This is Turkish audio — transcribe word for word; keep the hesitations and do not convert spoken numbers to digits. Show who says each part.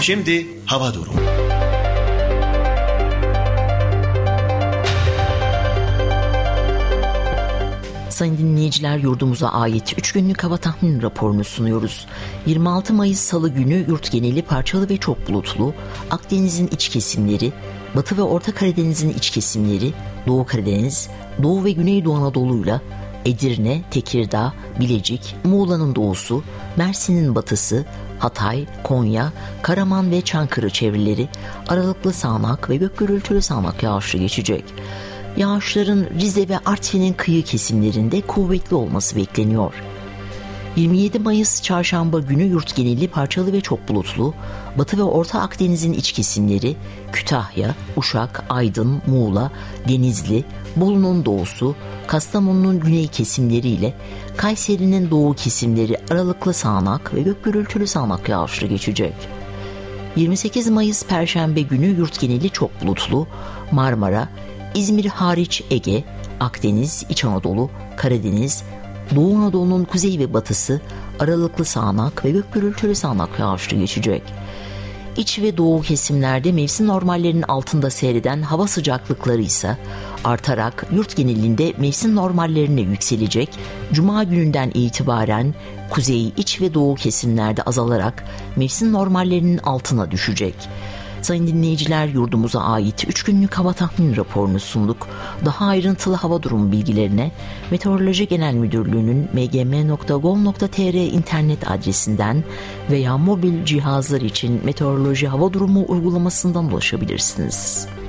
Speaker 1: Şimdi hava durumu.
Speaker 2: Sayın dinleyiciler, yurdumuza ait üç günlük hava tahmin raporunu sunuyoruz. yirmi altı Mayıs Salı günü yurt geneli parçalı ve çok bulutlu. Akdeniz'in iç kesimleri, Batı ve Orta Karadeniz'in iç kesimleri, Doğu Karadeniz, Doğu ve Güneydoğu Anadolu'yla Edirne, Tekirdağ, Bilecik, Muğla'nın doğusu, Mersin'in batısı, Hatay, Konya, Karaman ve Çankırı çevreleri aralıklı sağanak ve gök gürültülü sağanak yağışlı geçecek. Yağışların Rize ve Artvin'in kıyı kesimlerinde kuvvetli olması bekleniyor. yirmi yedi Mayıs Çarşamba günü yurt geneli parçalı ve çok bulutlu. Batı ve Orta Akdeniz'in iç kesimleri, Kütahya, Uşak, Aydın, Muğla, Denizli, Bolu'nun doğusu, Kastamonu'nun güney kesimleri ile Kayseri'nin doğu kesimleri aralıklı sağanak ve gök gürültülü sağanak yağışlı geçecek. yirmi sekiz Mayıs Perşembe günü yurt geneli çok bulutlu. Marmara, İzmir hariç Ege, Akdeniz, İç Anadolu, Karadeniz, Doğu Anadolu'nun kuzey ve batısı aralıklı sağanak ve gök gürültülü sağanak yağışlı geçecek. İç ve doğu kesimlerde mevsim normallerinin altında seyreden hava sıcaklıkları ise artarak yurt genelinde mevsim normallerine yükselecek. Cuma gününden itibaren kuzey, iç ve doğu kesimlerde azalarak mevsim normallerinin altına düşecek. Sayın dinleyiciler, yurdumuza ait üç günlük hava tahmin raporunu sunduk. Daha ayrıntılı hava durumu bilgilerine Meteoroloji Genel Müdürlüğü'nün m g m nokta gov nokta t r internet adresinden veya mobil cihazlar için meteoroloji hava durumu uygulamasından ulaşabilirsiniz.